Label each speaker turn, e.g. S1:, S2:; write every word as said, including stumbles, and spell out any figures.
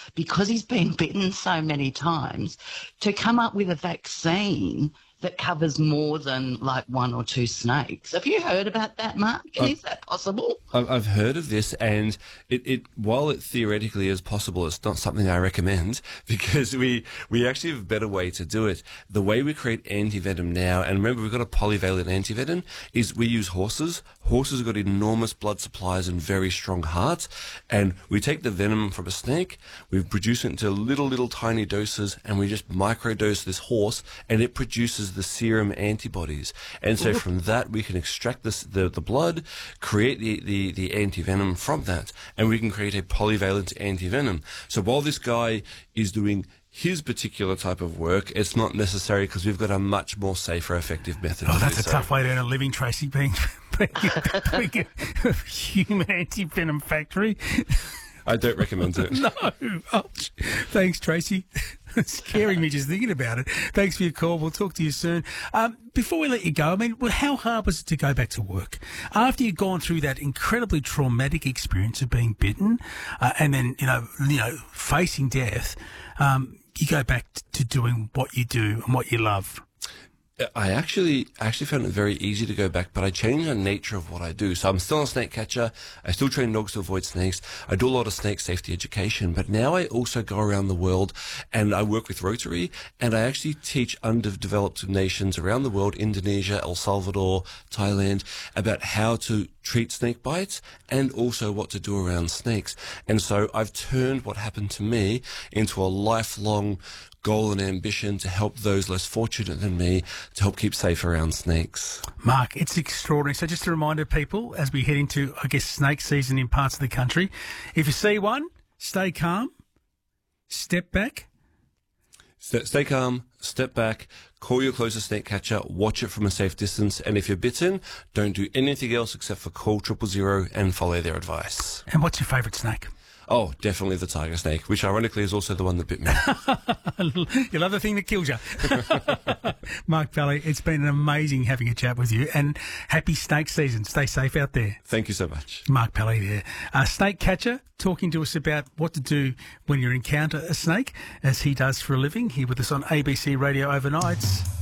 S1: because he's been bitten so many times, to come up with a vaccine that covers more than like one or two snakes. Have you heard about that, Mark? And
S2: I've,
S1: is that possible?
S2: I've heard of this, and it, it while it theoretically is possible, it's not something I recommend, because we we actually have a better way to do it. The way we create antivenom now, and remember we've got a polyvalent antivenom, is we use horses. Horses have got enormous blood supplies and very strong hearts, and we take the venom from a snake, we produce it into little, little tiny doses, and we just microdose this horse, and it produces the serum antibodies. And so from that, we can extract this, the, the blood, create the, the, the antivenom from that, and we can create a polyvalent antivenom. So while this guy is doing his particular type of work, it's not necessary, because we've got a much more safer, effective method.
S3: Oh,
S2: to
S3: that's
S2: do
S3: a
S2: so.
S3: tough way to earn a living, Tracy, being, being, being a human antivenom factory.
S2: I don't recommend it.
S3: No. Oh, thanks, Tracy. It's scaring me just thinking about it. Thanks for your call. We'll talk to you soon. Um, before we let you go, I mean, well, how hard was it to go back to work after you'd gone through that incredibly traumatic experience of being bitten, uh, and then you know, you know, facing death? Um, you go back to doing what you do and what you love.
S2: I actually actually found it very easy to go back, but I changed the nature of what I do. So I'm still a snake catcher. I still train dogs to avoid snakes. I do a lot of snake safety education, but now I also go around the world and I work with Rotary, and I actually teach underdeveloped nations around the world, Indonesia, El Salvador, Thailand, about how to treat snake bites and also what to do around snakes. And so I've turned what happened to me into a lifelong goal and ambition to help those less fortunate than me, to help keep safe around snakes.
S3: Mark, it's extraordinary. So just a reminder, people, as we head into, I guess, snake season in parts of the country, if you see one, stay calm, step back.
S2: Stay, stay calm, step back, call your closest snake catcher, watch it from a safe distance, and if you're bitten, don't do anything else except for call triple zero and follow their advice.
S3: And what's your favourite snake?
S2: Oh, definitely the tiger snake, which ironically is also the one that bit me.
S3: You love the thing that kills you. Mark Pally, it's been amazing having a chat with you, and happy snake season. Stay safe out there.
S2: Thank you so much.
S3: Mark Pally there. A snake catcher talking to us about what to do when you encounter a snake, as he does for a living, here with us on A B C Radio Overnights.